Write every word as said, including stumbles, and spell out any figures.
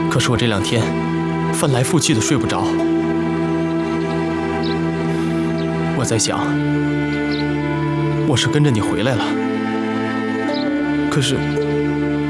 可是我这两天翻来覆去的睡不着，我在想，我是跟着你回来了，可是